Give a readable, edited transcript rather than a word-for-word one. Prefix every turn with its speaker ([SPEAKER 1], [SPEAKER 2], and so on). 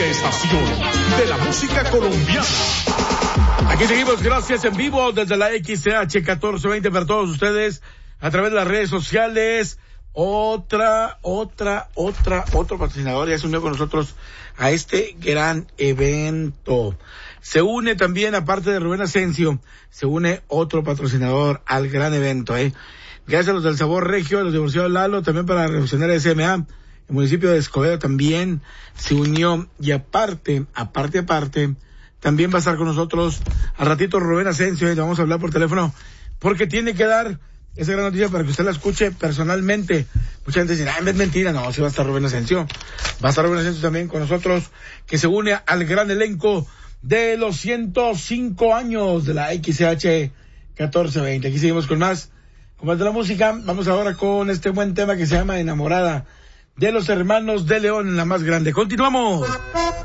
[SPEAKER 1] la estación de la música colombiana.
[SPEAKER 2] Aquí seguimos, gracias, en vivo desde la XCH 1420 para todos ustedes a través de las redes sociales. Otro patrocinador ya se unió con nosotros a este gran evento. Se une también, aparte de Rubén Asensio, se une otro patrocinador al gran evento, Gracias a los del Sabor Regio, a los de Divorciado Lalo, también para la Revolucionaria SMA. El municipio de Escobedo también se unió, y aparte, también va a estar con nosotros al ratito Rubén Asensio, y le vamos a hablar por teléfono, porque tiene que dar esa gran noticia para que usted la escuche personalmente. Mucha gente dice, es mentira. No, sí va a estar Rubén Asensio. Va a estar Rubén Asensio también con nosotros, que se une al gran elenco de los 105 años de la XCH 1420. Aquí seguimos con más de la música. Vamos ahora con este buen tema que se llama Enamorada, de los Hermanos de León, la más grande. Continuamos.